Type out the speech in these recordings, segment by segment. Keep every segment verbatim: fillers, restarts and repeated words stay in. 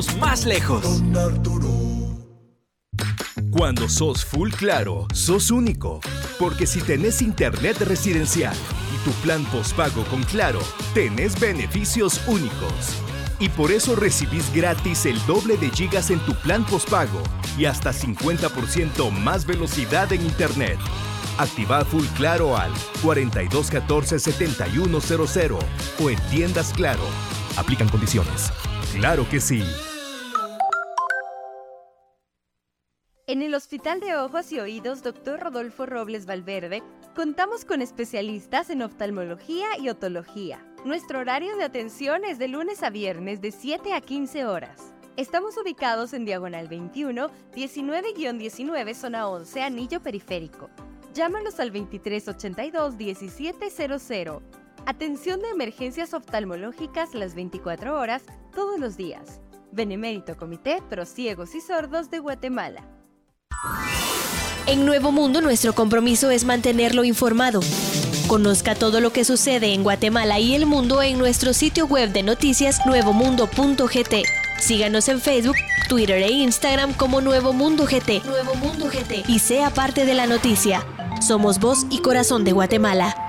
más lejos. Cuando sos Full Claro, sos único. Porque si tenés internet residencial y tu plan postpago con Claro, tenés beneficios únicos. Y por eso recibís gratis el doble de gigas en tu plan postpago y hasta cincuenta por ciento más velocidad en internet. Activa Full Claro al cuatro dos uno cuatro, siete uno cero cero o en tiendas Claro. Aplican condiciones. ¡Claro que sí! En el Hospital de Ojos y Oídos doctor Rodolfo Robles Valverde, contamos con especialistas en oftalmología y otología. Nuestro horario de atención es de lunes a viernes de siete a quince horas. Estamos ubicados en Diagonal veintiuno, diecinueve diecinueve, zona once, Anillo Periférico. Llámanos al veintitrés ochenta y dos, diecisiete cero cero. Atención de emergencias oftalmológicas las veinticuatro horas, todos los días. Benemérito Comité Pro Ciegos y Sordos de Guatemala. En Nuevo Mundo, nuestro compromiso es mantenerlo informado. Conozca todo lo que sucede en Guatemala y el mundo en nuestro sitio web de noticias nuevo mundo punto g t. Síganos en Facebook, Twitter e Instagram como Nuevo Mundo G T. Nuevo Mundo G T. Y sea parte de la noticia. Somos voz y corazón de Guatemala.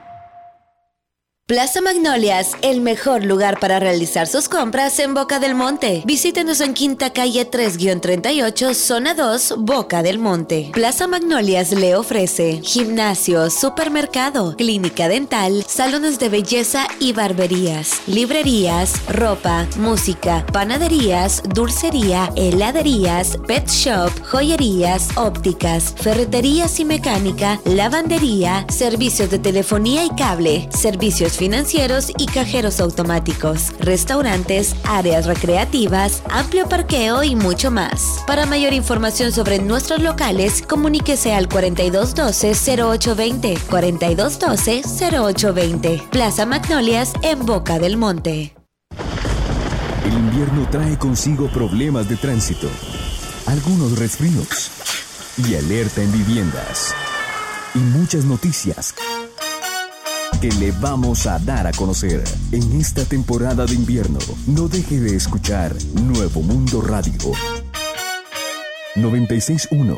Plaza Magnolias, el mejor lugar para realizar sus compras en Boca del Monte. Visítenos en Quinta Calle tres treinta y ocho, Zona dos, Boca del Monte. Plaza Magnolias le ofrece gimnasio, supermercado, clínica dental, salones de belleza y barberías, librerías, ropa, música, panaderías, dulcería, heladerías, pet shop, joyerías, ópticas, ferreterías y mecánica, lavandería, servicios de telefonía y cable, servicios financieros y cajeros automáticos, restaurantes, áreas recreativas, amplio parqueo y mucho más. Para mayor información sobre nuestros locales, comuníquese al cuatro dos uno dos, cero ocho dos cero, cuatro dos uno dos, cero ocho dos cero. Plaza Magnolias en Boca del Monte. El invierno trae consigo problemas de tránsito, algunos resfríos y alerta en viviendas y muchas noticias que le vamos a dar a conocer en esta temporada de invierno. No deje de escuchar Nuevo Mundo Radio noventa y seis punto uno.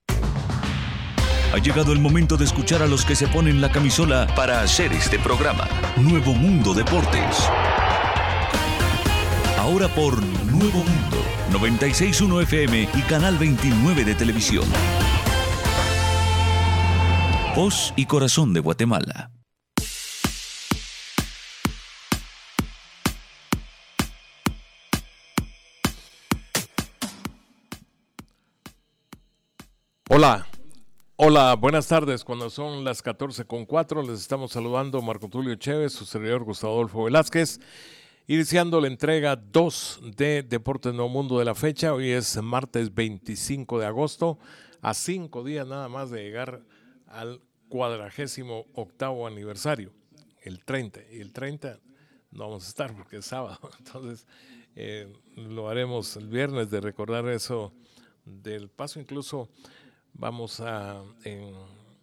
Ha llegado el momento de escuchar a los que se ponen la camisola para hacer este programa. Nuevo Mundo Deportes. Ahora por Nuevo Mundo noventa y seis punto uno F M y Canal veintinueve de televisión. Voz y corazón de Guatemala. Hola, hola, buenas tardes. Cuando son las catorce con cuatro, les estamos saludando Marco Tulio Chévez, su servidor Gustavo Adolfo Velázquez, iniciando la entrega dos de Deportes Nuevo Mundo de la fecha. Hoy es martes veinticinco de agosto, a cinco días nada más de llegar al cuadragésimo octavo aniversario, el treinta, y el treinta no vamos a estar porque es sábado, entonces eh, lo haremos el viernes de recordar eso del paso. Incluso vamos a en,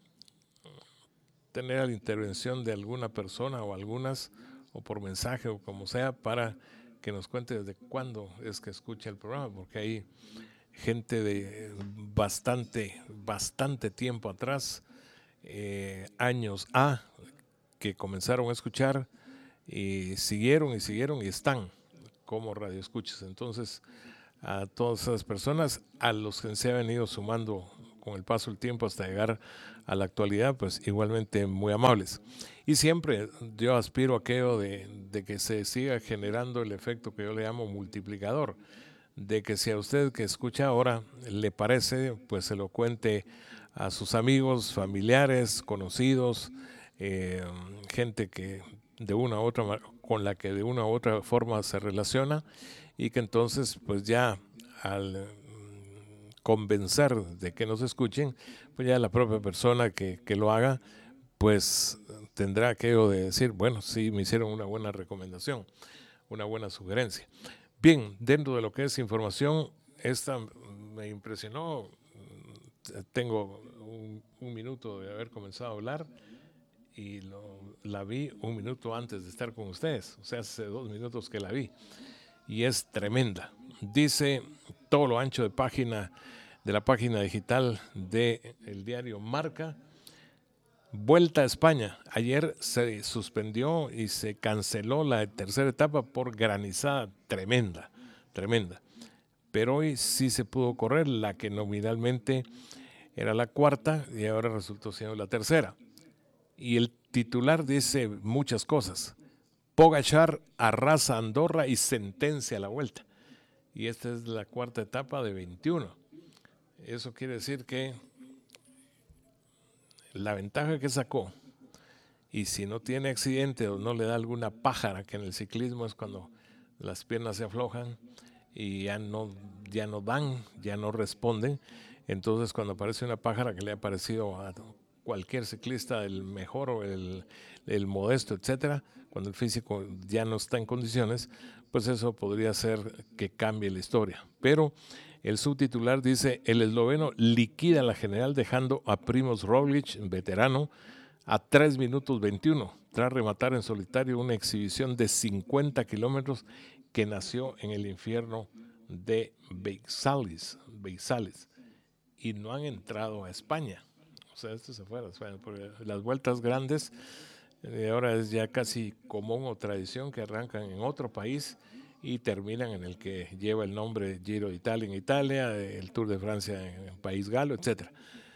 tener la intervención de alguna persona o algunas, o por mensaje o como sea, para que nos cuente desde cuándo es que escucha el programa, porque hay gente de bastante, bastante tiempo atrás, eh, años A, que comenzaron a escuchar y siguieron y siguieron y están como radioescuchas. Entonces, a todas esas personas, a los que se han venido sumando con el paso del tiempo hasta llegar a la actualidad, pues igualmente muy amables. Y siempre yo aspiro a aquello de, de que se siga generando el efecto que yo le llamo multiplicador, de que si a usted que escucha ahora le parece, pues se lo cuente a sus amigos, familiares, conocidos, eh, gente que de una u otra, con la que de una u otra forma se relaciona, y que entonces pues ya al convencer de que nos escuchen, pues ya la propia persona que, que lo haga, pues tendrá aquello de decir, bueno, sí, me hicieron una buena recomendación, una buena sugerencia. Bien, dentro de lo que es información, esta me impresionó. Tengo un, un minuto de haber comenzado a hablar y lo, la vi un minuto antes de estar con ustedes, o sea, hace dos minutos que la vi, y es tremenda, dice todo lo ancho de página de la página digital del diario Marca. Vuelta a España. Ayer se suspendió y se canceló la tercera etapa por granizada tremenda, tremenda. Pero hoy sí se pudo correr la que nominalmente era la cuarta y ahora resultó siendo la tercera. Y el titular dice muchas cosas. Pogačar arrasa Andorra y sentencia la Vuelta. Y esta es la cuarta etapa de veintiuno. Eso quiere decir que la ventaja que sacó, y si no tiene accidente o no le da alguna pájara, que en el ciclismo es cuando las piernas se aflojan y ya no, ya no dan, ya no responden, entonces cuando aparece una pájara que le ha parecido a cualquier ciclista el mejor o el, el modesto, etcétera, cuando el físico ya no está en condiciones, pues eso podría ser que cambie la historia. Pero el subtitular dice: el esloveno liquida la general dejando a Primož Roglič, veterano, a tres minutos veintiuno, tras rematar en solitario una exhibición de cincuenta kilómetros que nació en el infierno de Beixales, Beixales, y no han entrado a España. O sea, esto se fue a España, porque las vueltas grandes eh, ahora es ya casi común o tradición que arrancan en otro país y terminan en el que lleva el nombre Giro de Italia en Italia, el Tour de Francia en el país galo, etcétera.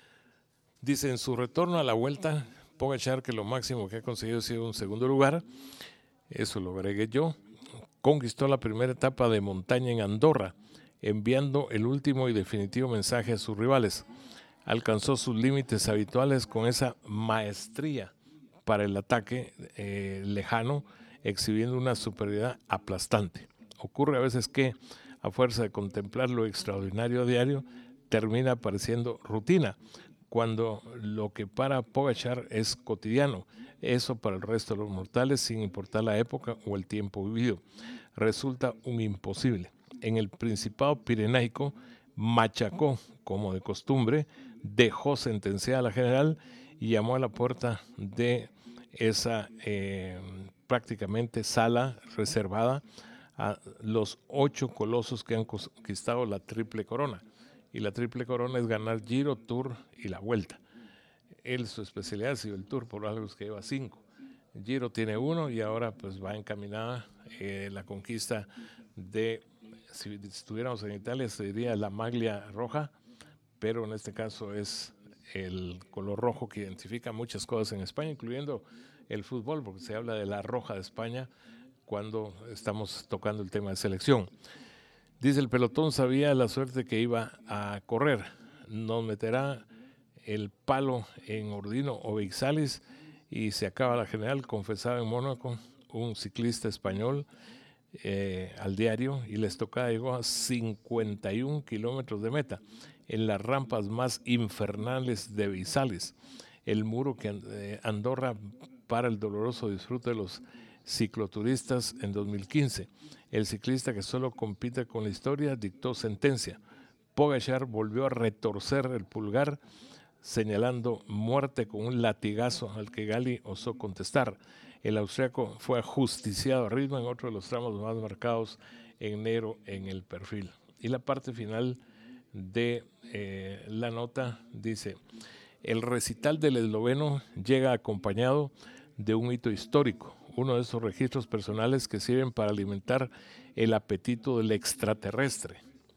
Dice: en su retorno a la Vuelta, Pogačar, que lo máximo que ha conseguido ha sido un segundo lugar, eso lo agregué yo, conquistó la primera etapa de montaña en Andorra, enviando el último y definitivo mensaje a sus rivales. Alcanzó sus límites habituales con esa maestría para el ataque eh, lejano, exhibiendo una superioridad aplastante. Ocurre a veces que, a fuerza de contemplar lo extraordinario a diario, termina pareciendo rutina, cuando lo que para Pogačar es cotidiano. Eso para el resto de los mortales, sin importar la época o el tiempo vivido, resulta un imposible. En el Principado Pirenaico machacó, como de costumbre, dejó sentenciada a la general y llamó a la puerta de esa eh, prácticamente sala reservada a los ocho colosos que han conquistado la triple corona. Y la triple corona es ganar Giro, Tour y la Vuelta. Él, su especialidad ha sido el Tour, por algo que lleva cinco. El Giro tiene uno y ahora pues va encaminada eh, la conquista de, si estuviéramos en Italia se diría la maglia roja, pero en este caso es el color rojo que identifica muchas cosas en España, incluyendo el fútbol, porque se habla de la roja de España cuando estamos tocando el tema de selección. Dice: el pelotón sabía la suerte que iba a correr. Nos meterá el palo en Ordino o Beixales y se acaba la general, confesaba en Mónaco un ciclista español eh, al diario, y la estocada llegó a cincuenta y un kilómetros de meta en las rampas más infernales de Beixales, el muro que eh, Andorra para el doloroso disfrute de los cicloturistas en dos mil quince. El ciclista, que solo compite con la historia, dictó sentencia. Pogačar volvió a retorcer el pulgar, señalando muerte con un latigazo al que Gali osó contestar. El austriaco fue ajusticiado a ritmo en otro de los tramos más marcados en negro en el perfil. Y la parte final de eh, la nota dice: el recital del esloveno llega acompañado de un hito histórico, uno de esos registros personales que sirven para alimentar el apetito del extraterrestre.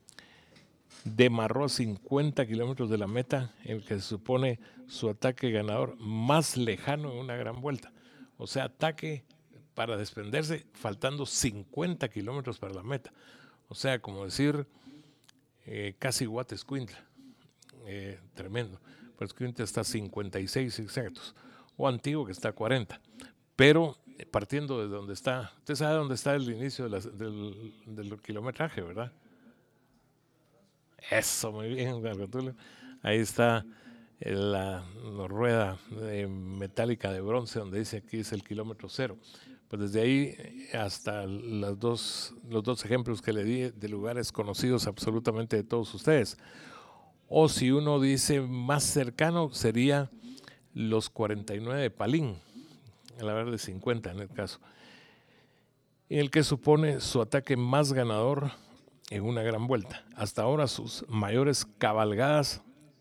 Demarró a cincuenta kilómetros de la meta, en el que se supone su ataque ganador más lejano en una gran vuelta. O sea, ataque para desprenderse faltando cincuenta kilómetros para la meta. O sea, como decir, eh, casi Guatescuintla. Eh, tremendo. Pues Escuintla está a cincuenta y seis exactos. O Antiguo, que está a cuarenta. Pero partiendo de donde está, usted sabe dónde está el inicio de la, del, del kilometraje, ¿verdad? Eso, muy bien, Gargatulo. Ahí está la, la rueda eh, metálica de bronce, donde dice aquí es el kilómetro cero. Pues desde ahí hasta las dos, los dos ejemplos que le di de lugares conocidos absolutamente de todos ustedes. O si uno dice más cercano, sería los cuarenta y nueve de Palín, a la verdad de cincuenta en el caso, en el que supone su ataque más ganador en una gran vuelta. Hasta ahora sus mayores cabalgadas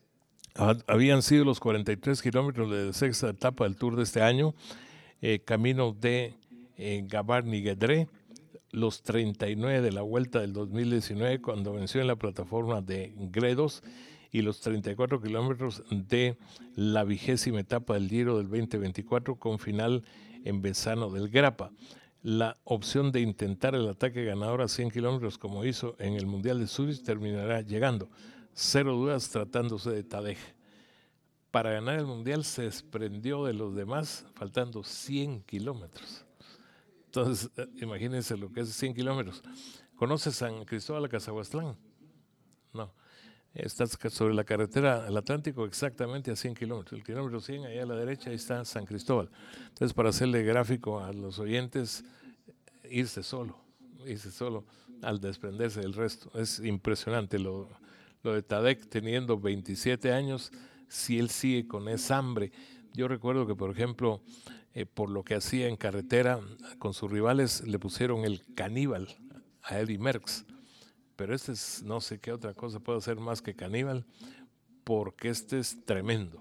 habían sido los cuarenta y tres kilómetros de la sexta etapa del Tour de este año, eh, camino de eh, Gavarnie-Guédré, los treinta y nueve de la Vuelta del dos mil diecinueve cuando venció en la plataforma de Gredos y los treinta y cuatro kilómetros de la vigésima etapa del Giro del veinte veinticuatro con final en Besano del Grappa. La opción de intentar el ataque ganador a cien kilómetros como hizo en el Mundial de Zurich terminará llegando. Cero dudas tratándose de Tadej. Para ganar el Mundial se desprendió de los demás faltando cien kilómetros. Entonces, imagínense lo que es cien kilómetros. ¿Conoces San Cristóbal de Cazahuastlán? No. Estás sobre la carretera del Atlántico exactamente a cien kilómetros. El kilómetro cien, ahí a la derecha, ahí está San Cristóbal. Entonces, para hacerle gráfico a los oyentes, irse solo, irse solo al desprenderse del resto. Es impresionante lo, lo de Tadej teniendo veintisiete años, si él sigue con esa hambre. Yo recuerdo que, por ejemplo, eh, por lo que hacía en carretera con sus rivales, le pusieron el caníbal a Eddy Merckx. Pero este es, no sé qué otra cosa puede ser más que caníbal, porque este es tremendo.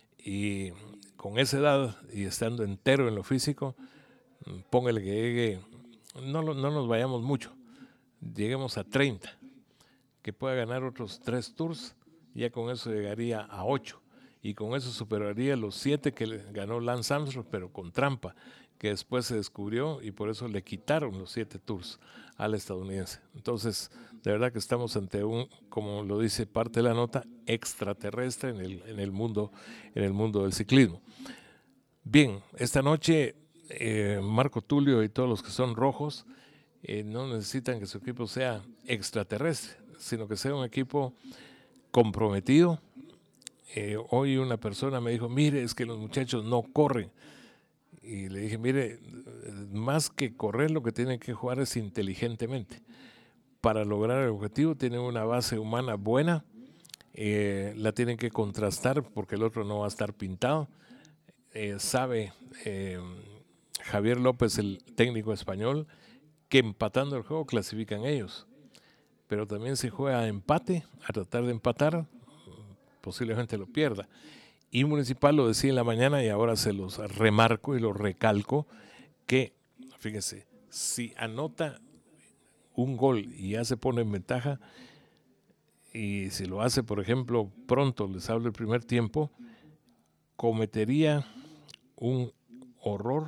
Y con esa edad y estando entero en lo físico, póngale que llegue, no, no nos vayamos mucho, lleguemos a treinta, que pueda ganar otros tres tours, ya con eso llegaría a ocho. Y con eso superaría los siete que le ganó Lance Armstrong, pero con trampa, que después se descubrió y por eso le quitaron los siete tours al estadounidense. Entonces, de verdad que estamos ante un, como lo dice parte de la nota, extraterrestre en el, en el, mundo, en el mundo del ciclismo. Bien, esta noche eh, Marco Tulio y todos los que son rojos eh, no necesitan que su equipo sea extraterrestre, sino que sea un equipo comprometido. Eh, hoy una persona me dijo, mire, es que los muchachos no corren. Y le dije, mire, más que correr, lo que tienen que jugar es inteligentemente. Para lograr el objetivo tienen una base humana buena, eh, la tienen que contrastar porque el otro no va a estar pintado. Eh, sabe eh, Javier López, el técnico español, que empatando el juego clasifican ellos. Pero también se juega a empate, a tratar de empatar, posiblemente lo pierda. Y Municipal lo decía en la mañana y ahora se los remarco y los recalco, que, fíjense, si anota un gol y ya se pone en ventaja, y si lo hace, por ejemplo, pronto, les hablo el primer tiempo, cometería un horror,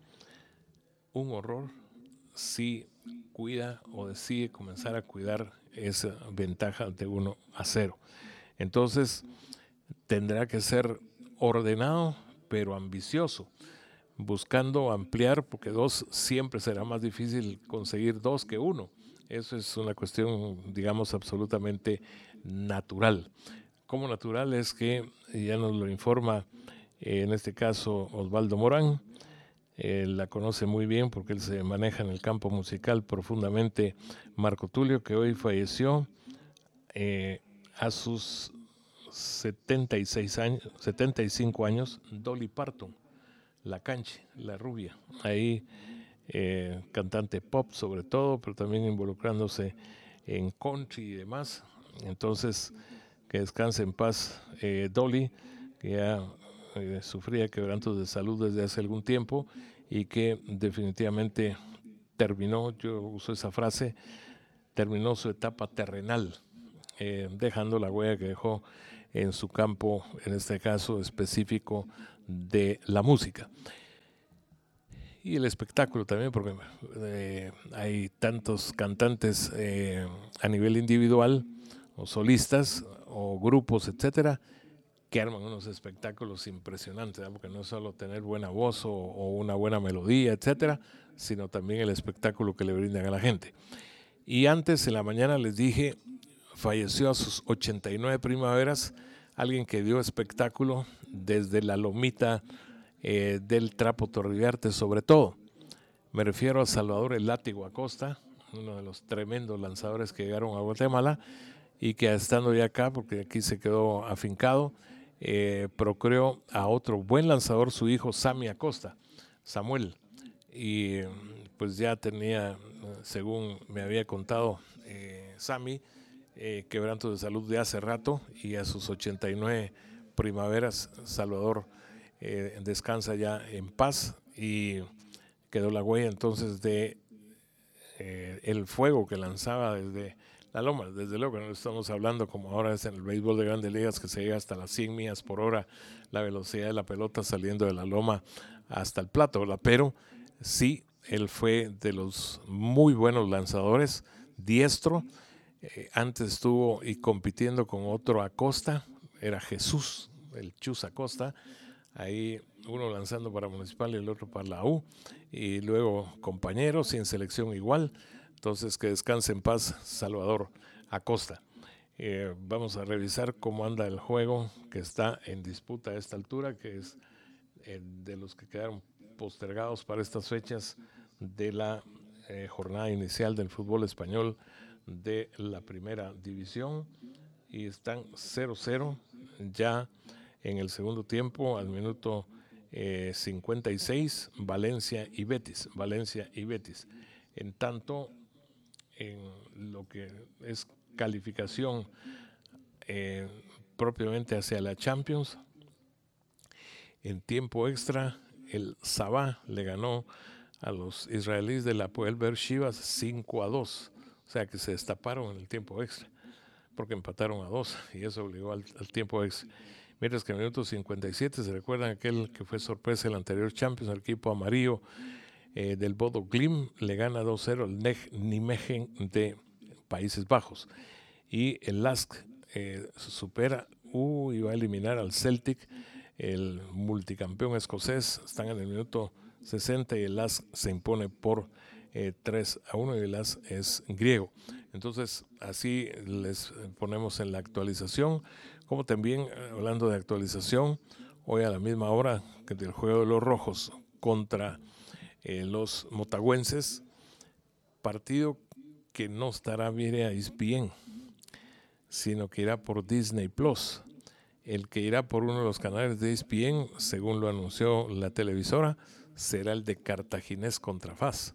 un horror si cuida o decide comenzar a cuidar esa ventaja de uno a cero. Entonces, tendrá que ser ordenado, pero ambicioso, buscando ampliar, porque dos siempre será más difícil conseguir dos que uno. Eso es una cuestión, digamos, absolutamente natural. Como natural es que, ya nos lo informa, eh, en este caso, Osvaldo Morán, eh, la conoce muy bien porque él se maneja en el campo musical profundamente, Marco Tulio, que hoy falleció eh, a sus setenta y seis años, setenta y cinco años, Dolly Parton, la canche, la rubia, ahí eh, cantante pop sobre todo, pero también involucrándose en country y demás. Entonces, que descanse en paz eh, Dolly, que ya eh, sufría quebrantos de salud desde hace algún tiempo y que definitivamente terminó, yo uso esa frase, terminó su etapa terrenal, eh, dejando la huella que dejó en su campo, en este caso específico de la música. Y el espectáculo también, porque eh, hay tantos cantantes eh, a nivel individual, o solistas, o grupos, etcétera, que arman unos espectáculos impresionantes, ¿no? Porque no es solo tener buena voz o, o una buena melodía, etcétera, sino también el espectáculo que le brindan a la gente. Y antes, en la mañana, les dije, falleció a sus ochenta y nueve primaveras, alguien que dio espectáculo desde la lomita eh, del Trapo Torriarte sobre todo. Me refiero a Salvador el Látigo Acosta, uno de los tremendos lanzadores que llegaron a Guatemala y que estando ya acá, porque aquí se quedó afincado, eh, procreó a otro buen lanzador, su hijo Sammy Acosta, Samuel. Y pues ya tenía, según me había contado, eh, Sammy, eh, quebranto de salud de hace rato, y a sus ochenta y nueve primaveras, Salvador eh, descansa ya en paz, y quedó la huella entonces de eh, el fuego que lanzaba desde la loma. Desde luego que no estamos hablando como ahora es en el béisbol de Grandes Ligas, que se llega hasta las cien millas por hora, la velocidad de la pelota saliendo de la loma hasta el plato, ¿verdad? Pero sí, él fue de los muy buenos lanzadores, diestro. Eh, antes estuvo y compitiendo con otro Acosta, era Jesús, el Chus Acosta, ahí uno lanzando para Municipal y el otro para la U, y luego compañeros, sin selección igual. Entonces, que descanse en paz Salvador Acosta. Eh, vamos a revisar cómo anda el juego que está en disputa a esta altura, que es eh, de los que quedaron postergados para estas fechas de la eh, jornada inicial del fútbol español de la primera división, y están cero cero ya en el segundo tiempo, al minuto eh, cincuenta y seis, Valencia y Betis, Valencia y Betis. En tanto, en lo que es calificación eh, propiamente hacia la Champions, en tiempo extra, el Sabah le ganó a los israelíes de la Hapoel Beer-Sheva cinco a dos, o sea que se destaparon en el tiempo extra, porque empataron a dos, y eso obligó al, al tiempo extra. Mientras que en el minuto cincuenta y siete, se recuerdan aquel que fue sorpresa el anterior Champions, el equipo amarillo eh, del Bodo Glimt, le gana dos cero al Neg Nijmegen de Países Bajos, y el Lask eh, supera uh, y va a eliminar al Celtic, el multicampeón escocés. Están en el minuto sesenta y el Lask se impone por eh, tres a uno, y el Lask es griego. Entonces, así les ponemos en la actualización. Como también, hablando de actualización, hoy a la misma hora que del juego de los rojos contra eh, los motagüenses, partido que no estará vía E S P N, sino que irá por Disney Plus. El que irá por uno de los canales de E S P N, según lo anunció la televisora, será el de Cartaginés contra F A S.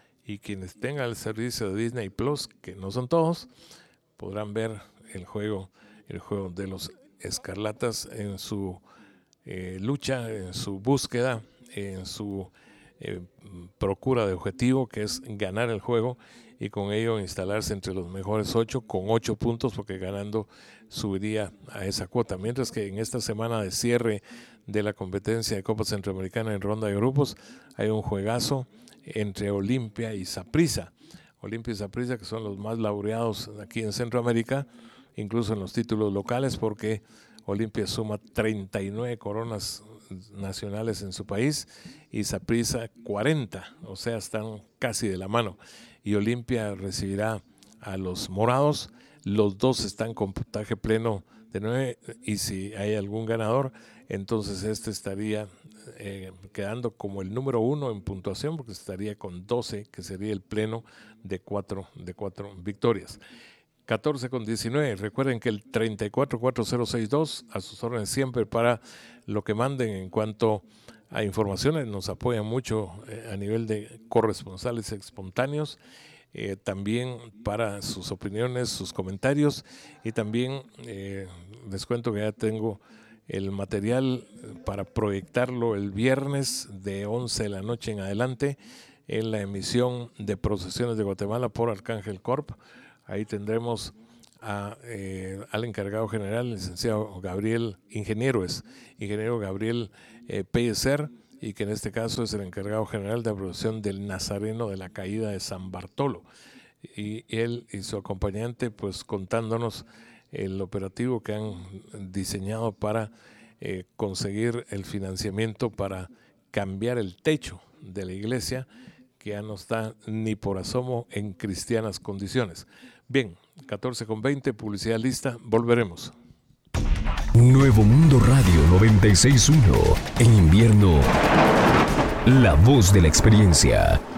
Y quienes tengan el servicio de Disney Plus, que no son todos, podrán ver el juego, el juego de los Escarlatas en su eh, lucha, en su búsqueda, en su eh, procura de objetivo, que es ganar el juego, y con ello instalarse entre los mejores ocho con ocho puntos, porque ganando subiría a esa cuota. Mientras que en esta semana de cierre de la competencia de Copa Centroamericana en ronda de grupos, hay un juegazo entre Olimpia y Saprissa. Olimpia y Saprissa, que son los más laureados aquí en Centroamérica, incluso en los títulos locales, porque Olimpia suma treinta y nueve coronas nacionales en su país y Saprissa cuarenta, o sea, están casi de la mano. Y Olimpia recibirá a los morados. Los dos están con puntaje pleno de nueve, y si hay algún ganador, entonces este estaría eh, quedando como el número uno en puntuación, porque estaría con doce, que sería el pleno de cuatro, de cuatro victorias. catorce con diecinueve. Recuerden que el treinta y cuatro cuatro cero sesenta y dos, a sus órdenes siempre para lo que manden en cuanto a informaciones. Nos apoyan mucho eh, a nivel de corresponsales espontáneos, eh, también para sus opiniones, sus comentarios, y también eh, les cuento que ya tengo el material para proyectarlo el viernes de once de la noche en adelante en la emisión de Procesiones de Guatemala por Arcángel Corp. Ahí tendremos a, eh, al encargado general, el licenciado Gabriel, ingeniero es, ingeniero Gabriel eh, Pellecer, y que en este caso es el encargado general de la producción del Nazareno de la Caída de San Bartolo. Y él y su acompañante, pues contándonos el operativo que han diseñado para eh, conseguir el financiamiento para cambiar el techo de la iglesia, que ya no está ni por asomo en cristianas condiciones. Bien, catorce con veinte, publicidad lista, volveremos. Nuevo Mundo Radio noventa y seis punto uno. En invierno, la voz de la experiencia.